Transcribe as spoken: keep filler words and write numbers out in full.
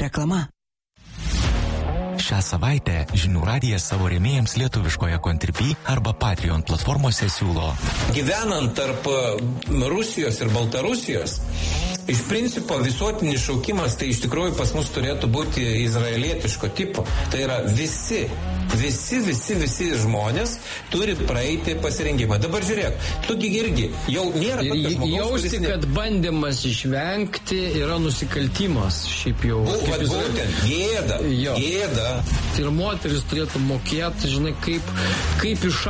Reklama. Šią savaitę Žinių radijas savo rėmėjams lietuviškoje Contribui arba Patreon platformose siūlo. Gyvenant tarp Rusijos ir Baltarusijos, iš principo visuotinis šaukimas tai iš tikrųjų pas mus turėtų būti izraelietiško tipo. Tai yra visi, visi, visi, visi žmonės turi praeiti pasirengimą. Dabar žiūrėk, tugi irgi jau nėra tokio žmogaus, jausti, ne... kad bandymas išvengti yra nusikaltimas. Šiaip jau. Bu, vat, būtent, gėda, jo. gėda. Ir moteris turėtų mokėti, žinai, kaip, kaip iš